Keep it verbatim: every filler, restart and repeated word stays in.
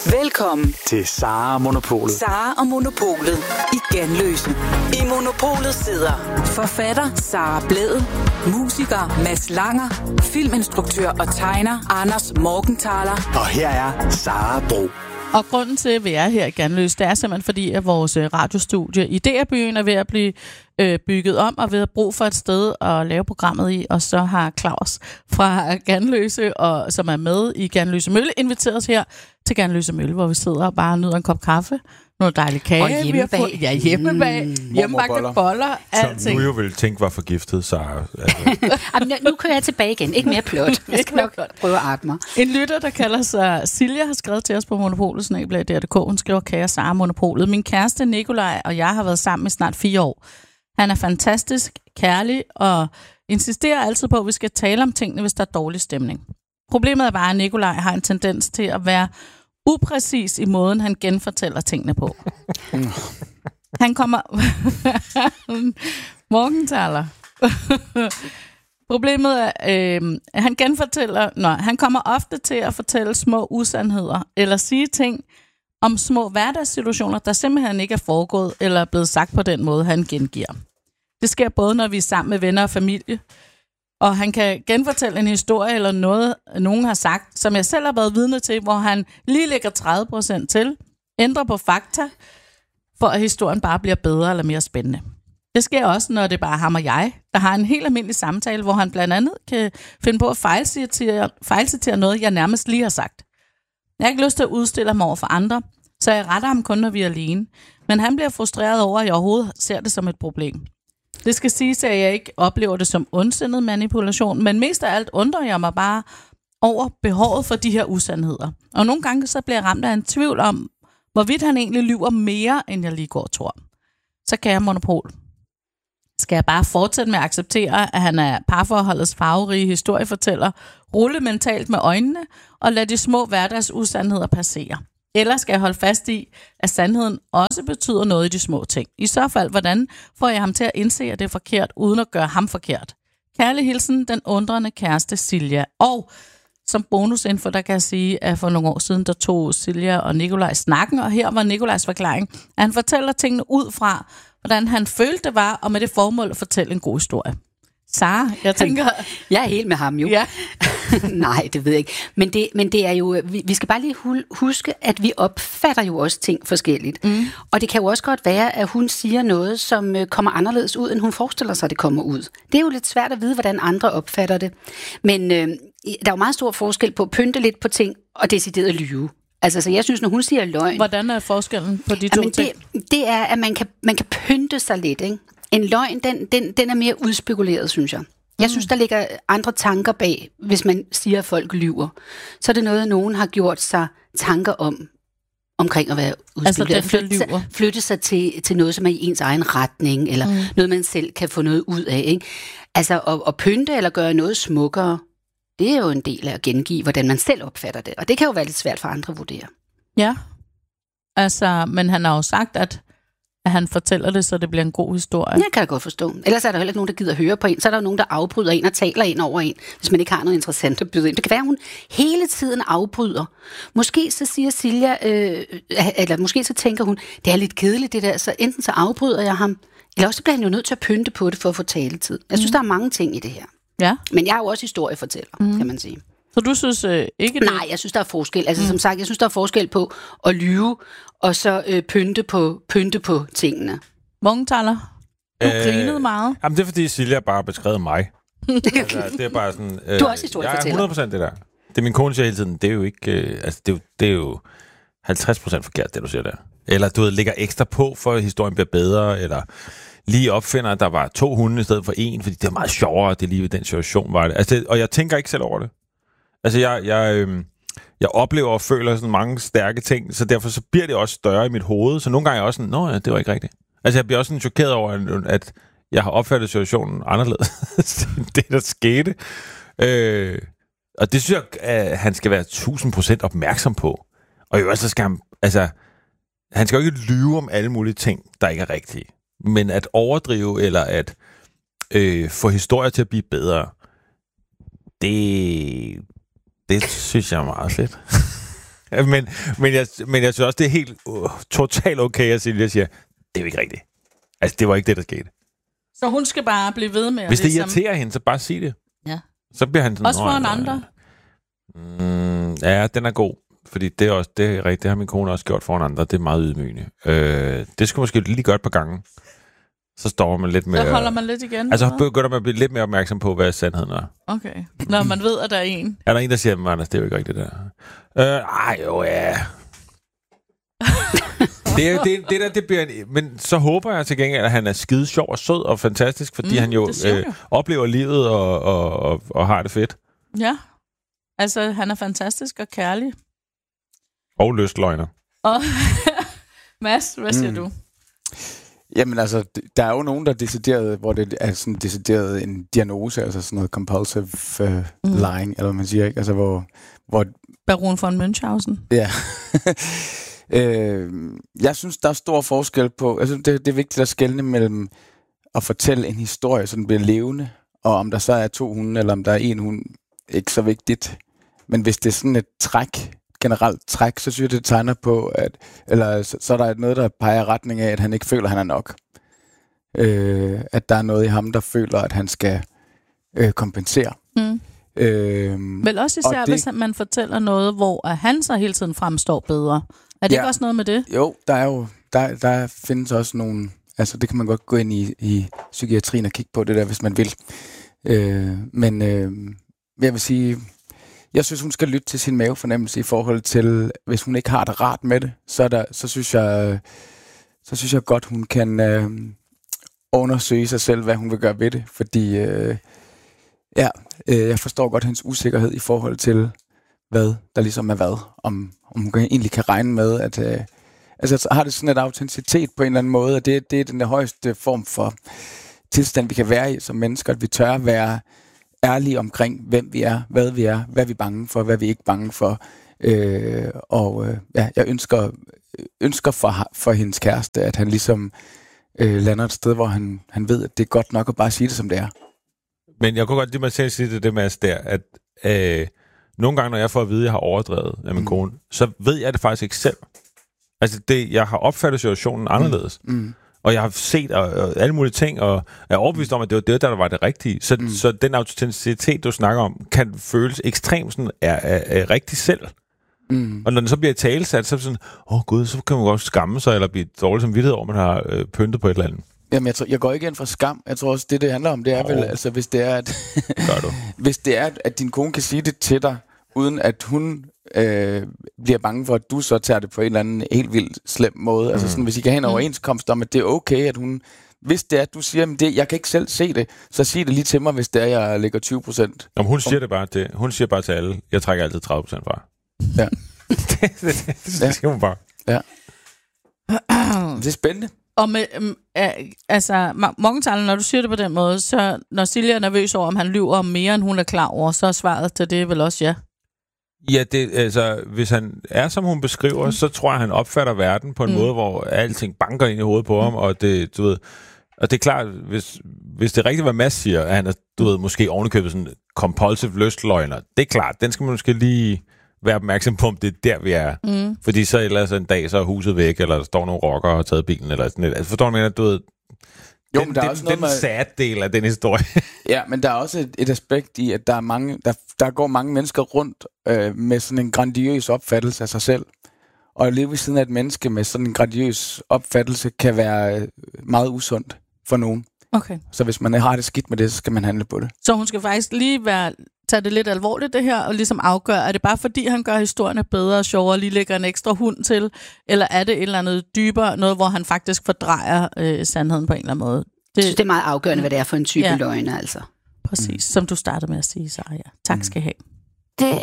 Velkommen til Sara og Monopolet. Sara og Monopolet i Ganløse. I Monopolet sidder forfatter Sara Blædel, musiker Mads Langer, filminstruktør og tegner Anders Morgenthaler. Og her er Sara Bro. Og grunden til, at vi er her i Ganløse, det er simpelthen fordi, at vores radiostudie i D R-byen er ved at blive øh, bygget om, og ved at bruge for et sted at lave programmet i. Og så har Claus fra Ganløse, og, som er med i Ganløse Mølle, inviteret os her til Ganløse Mølle, hvor vi sidder og bare nyder en kop kaffe, noget dejlig kage. Og hjemmebag. Fået, ja, hjemmebag. Mm, hjemmebagte boller. Alting. Som du jo ville tænke var forgiftet, så... Altså. Jamen, nu kører jeg tilbage igen. Ikke mere plot. Jeg skal nok prøve at arte mig. En lytter, der kalder sig Silja, har skrevet til os på Monopolet, snabel-a D R punktum d k. Hun skriver, kære Sara Monopolet. Min kæreste Nikolaj og jeg har været sammen i snart fire år. Han er fantastisk, kærlig og insisterer altid på, at vi skal tale om tingene, hvis der er dårlig stemning. Problemet er bare, at Nikolaj har en tendens til at være upræcis i måden, han genfortæller tingene på. Han kommer... Morgenthaler. Problemet er, øh, han genfortæller... Nå, han kommer ofte til at fortælle små usandheder, eller sige ting om små hverdagssituationer, der simpelthen ikke er foregået, eller er blevet sagt på den måde, han gengiver. Det sker både, når vi er sammen med venner og familie, og han kan genfortælle en historie eller noget, nogen har sagt, som jeg selv har været vidne til, hvor han lige lægger tredive procent til, ændrer på fakta, for at historien bare bliver bedre eller mere spændende. Det sker også, når det bare er ham og jeg, der har en helt almindelig samtale, hvor han blandt andet kan finde på at fejlcitere, fejlcitere noget, jeg nærmest lige har sagt. Jeg har ikke lyst til at udstille ham over for andre, så jeg retter ham kun, når vi er alene. Men han bliver frustreret over, at jeg overhovedet ser det som et problem. Det skal siges, at jeg ikke oplever det som ondsindet manipulation, men mest af alt undrer jeg mig bare over behovet for de her usandheder. Og nogle gange så bliver jeg ramt af en tvivl om, hvorvidt han egentlig lyver mere, end jeg lige går og tror. Så kan jeg monopol. Skal jeg bare fortsætte med at acceptere, at han er parforholdets farverige historiefortæller, rulle mentalt med øjnene og lade de små hverdagsusandheder passere? Eller skal jeg holde fast i, at sandheden også betyder noget i de små ting? I så fald, hvordan får jeg ham til at indse, at det er forkert, uden at gøre ham forkert? Kærlig hilsen, den undrende kæreste Silja. Og som bonusinfo, der kan jeg sige, at for nogle år siden, der tog Silja og Nikolaj snakken, og her var Nikolajs forklaring, at han fortæller tingene ud fra, hvordan han følte det var, og med det formål at fortælle en god historie. Sara, jeg tænker... Jeg er helt med ham jo. Ja. Nej, det ved jeg ikke. Men det, men det er jo... Vi, vi skal bare lige huske, at vi opfatter jo også ting forskelligt. Mm. Og det kan jo også godt være, at hun siger noget, som kommer anderledes ud, end hun forestiller sig, det kommer ud. Det er jo lidt svært at vide, hvordan andre opfatter det. Men øh, der er jo meget stor forskel på at pynte lidt på ting, og decideret lyve. Altså, så jeg synes, når hun siger løgn... Hvordan er forskellen på de to jamen, ting? Det, det er, at man kan, man kan pynte sig lidt, ikke? En løgn, den, den, den er mere udspekuleret, synes jeg. Jeg synes, der ligger andre tanker bag, hvis man siger, at folk lyver. Så er det noget, nogen har gjort sig tanker om, omkring at være udspekuleret. Altså flytte, sig, flytte sig til, til noget, som er i ens egen retning, eller mm. noget, man selv kan få noget ud af, ikke? Altså, at, at pynte eller gøre noget smukkere, det er jo en del af at gengive, hvordan man selv opfatter det. Og det kan jo være lidt svært for andre at vurdere. Ja, altså, men han har jo sagt, at at han fortæller det, så det bliver en god historie. Jeg kan da godt forstå. Ellers er der heller ikke nogen, der gider høre på en. Så er der jo nogen, der afbryder en og taler ind over en, hvis man ikke har noget interessant at byde ind. Det kan være, at hun hele tiden afbryder. Måske så siger Silja, øh, eller måske så tænker hun, det er lidt kedeligt det der, så enten så afbryder jeg ham, eller også bliver han jo nødt til at pynte på det for at få taletid. Jeg synes, mm. der er mange ting i det her. Ja. Men jeg er jo også historiefortæller, mm. kan man sige. Så du synes øh, ikke det? Nej, jeg synes, der er forskel. Altså, mm. som sagt, jeg synes, der er forskel på at lyve, og så øh, pynte, på, pynte på tingene. Morgenthaler, du øh, grinede meget. Jamen, det er, fordi Silja bare har beskrevet mig. altså, det er bare sådan... Øh, du er også historiefortæller. Jeg er hundrede procent det der. Det er min kone siger hele tiden, det er jo ikke... Øh, altså, det er jo, det er jo halvtreds procent forkert, det du siger der. Eller du ved, lægger ekstra på, for at historien bliver bedre, eller lige opfinder, at der var to hunde i stedet for en, fordi det er meget sjovere, det lige ved den situation var det. Altså, det, og jeg tænker ikke selv over det. Altså, jeg, jeg, øh, jeg oplever og føler sådan mange stærke ting, så derfor så bliver det også større i mit hoved. Så nogle gange er jeg også sådan, nå ja, det var ikke rigtigt. Altså, jeg bliver også sådan chokeret over, at jeg har opfattet situationen anderledes. det, der skete. Øh, og det synes jeg, at han skal være tusind procent opmærksom på. Og jo også skal han, altså, han skal jo ikke lyve om alle mulige ting, der ikke er rigtige. Men at overdrive, eller at øh, få historier til at blive bedre, det... Det synes jeg er meget fedt. men, men, jeg, men jeg synes også, det er helt uh, totalt okay, at Silja siger, det er jo ikke rigtigt. Altså, det var ikke det, der skete. Så hun skal bare blive ved med at Hvis det ligesom... irriterer hende, så bare sig det. Ja. Så bliver han sådan... Også foran andre. Mm, ja, den er god. Fordi det er, også, det er rigtigt, det har min kone også gjort foran andre. Det er meget ydmygende. Øh, det skulle måske lige gøre et par gange. Så står man lidt mere... Så holder man lidt igen? Altså, begynder man at blive lidt mere opmærksom på, hvad sandheden er. Okay. Når man ved, at der er en. Er der en, der siger, Anders, det er jo ikke rigtigt, det der? Øh, ej, jo, ja... Det, er, det, det der, det bliver... Men så håber jeg til gengæld, at han er skide sjov og sød og fantastisk, fordi mm, han jo øh, oplever livet og, og, og, og har det fedt. Ja. Altså, han er fantastisk og kærlig. Og lystløgner. Og Mads, hvad siger mm. du? Jamen altså, der er jo nogen, der er decideret, hvor det er sådan decideret en diagnose, altså sådan noget compulsive uh, mm. lying, eller hvad man siger, ikke? Altså, hvor... hvor Baron von Münchhausen. Ja. øh, jeg synes, der er stor forskel på... Altså, det, det er vigtigt at skelne mellem at fortælle en historie, så den bliver levende, og om der så er to hunde, eller om der er en hund, ikke så vigtigt. Men hvis det er sådan et træk, generelt træk, så synes jeg, det tegner på, at eller så, så er der noget, der peger i retning af, at han ikke føler, at han er nok. Øh, at der er noget i ham, der føler, at han skal øh, kompensere. Mm. Øh, Vel også især, det, hvis man fortæller noget, hvor han så hele tiden fremstår bedre. Er det ja, ikke også noget med det? Jo, der er jo der, der findes også nogle... Altså, det kan man godt gå ind i, i psykiatrien og kigge på det der, hvis man vil. Øh, men øh, jeg vil sige... Jeg synes, hun skal lytte til sin mavefornemmelse i forhold til, hvis hun ikke har det rart med det, så, der, så, synes, jeg, så synes jeg godt, hun kan øh, undersøge sig selv, hvad hun vil gøre ved det. Fordi øh, ja, øh, jeg forstår godt hendes usikkerhed i forhold til, hvad der ligesom er hvad. Om, om hun kan, egentlig kan regne med, at øh, altså, har det sådan et autenticitet på en eller anden måde, og det, det er den der højeste form for tilstand, vi kan være i som mennesker, at vi tør være ærlige omkring, hvem vi er, hvad vi er, hvad vi er bange for, hvad vi ikke er bange for. Øh, og øh, ja, jeg ønsker, ønsker for, for hendes kæreste, at han ligesom øh, lander et sted, hvor han, han ved, at det er godt nok at bare sige det, som det er. Men jeg kunne godt lide mig selv sige det, det med der, at øh, nogle gange, når jeg får at vide, at jeg har overdrevet af min mm. kone, så ved jeg det faktisk ikke selv. Altså, det, jeg har opfattet situationen anderledes. Mm. Mm. Og jeg har set og, og alle mulige ting, og er overbevist om, at det var det, der var det rigtige. Så, mm. så den autenticitet, du snakker om, kan føles ekstremt sådan, er, er, er rigtig selv. Mm. Og når den så bliver talesat, så er det sådan, åh oh, gud, så kan man godt skamme sig, eller blive dårlig samvittighed over, man har øh, pyntet på et eller andet. Jamen, jeg, tror, jeg går ikke ind for skam. Jeg tror også, det, det handler om, det er oh. vel, altså, hvis det er, at, Gør du. hvis det er, at din kone kan sige det til dig, uden at hun øh, bliver bange for, at du så tager det på en eller anden helt vildt slem måde. Mm. Altså sådan, hvis I kan have en overenskomst om, at det er okay, at hun... Hvis det er, at du siger, at det, jeg kan ikke selv se det, så sig det lige til mig, hvis det er, jeg lægger tyve procent. Jamen, hun siger det bare til, hun siger bare til alle, jeg trækker altid tredive procent fra. Ja. det, det, det, det, det siger hun bare. Ja. Det er spændende. Og med, um, uh, altså, Morgenthaler, når du siger det på den måde, så når Silja er nervøs over, om han lyver om mere, end hun er klar over, så er svaret til det vel også ja. Ja, det, altså, hvis han er, som hun beskriver, mm. så tror jeg, han opfatter verden på en mm. måde, hvor alting banker ind i hovedet på mm. ham, og det, du ved, og det er klart, hvis, hvis det er rigtigt, hvad Mads siger, at han er, du ved, måske ovenikøbet sådan compulsive lystløgner, det er klart, den skal man måske lige være opmærksom på, om det er der, vi er. Mm. Fordi så ellers en dag, så er huset væk, eller der står nogle rockere og har taget bilen, eller sådan noget. Altså, forstår du, men at du ved, jo, den, men der er den, også noget den med... sad del af den historie. Ja, men der er også et, et aspekt i, at der er mange, der, der går mange mennesker rundt øh, med sådan en grandiøs opfattelse af sig selv. Og lige ved siden af et menneske med sådan en grandiøs opfattelse kan være øh, meget usundt for nogen. Okay. Så hvis man har det skidt med det, så skal man handle på det. Så hun skal faktisk lige være, tage det lidt alvorligt det her, og ligesom afgøre, er det bare fordi, han gør historierne bedre og sjovere, og lige lægger en ekstra hund til, eller er det et eller andet dybere, noget hvor han faktisk fordrejer øh, sandheden på en eller anden måde? Det, jeg synes, det er meget afgørende, hvad det er for en type ja. løgne, altså. Præcis, mm. som du startede med at sige, Sarah. Tak skal I have. Det